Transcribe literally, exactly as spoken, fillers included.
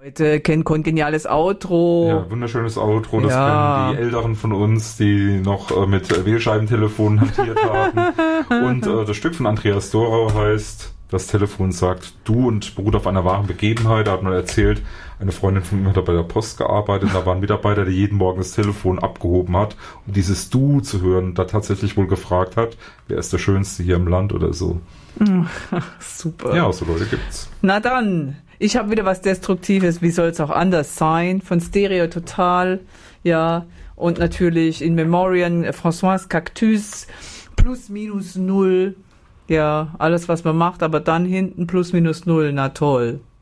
Leute kennen kongeniales Outro. Ja, wunderschönes Outro. Das Ja. kennen die Älteren von uns, die noch äh, mit Wählscheibentelefonen hantiert haben. Und äh, das Stück von Andreas Dorau heißt Das Telefon sagt du und beruht auf einer wahren Begebenheit. Da hat man erzählt, eine Freundin von ihm hat da bei der Post gearbeitet. Da war ein Mitarbeiter, der jeden Morgen das Telefon abgehoben hat, um dieses Du zu hören, da tatsächlich wohl gefragt hat, wer ist der Schönste hier im Land oder so. Super. Ja, so Leute gibt's. Na dann, ich habe wieder was Destruktives. Wie soll es auch anders sein? Von Stereo Total, ja. Und natürlich In Memoriam, François Cactus, plus minus null. Ja, alles was man macht, aber dann hinten plus minus null. Na toll.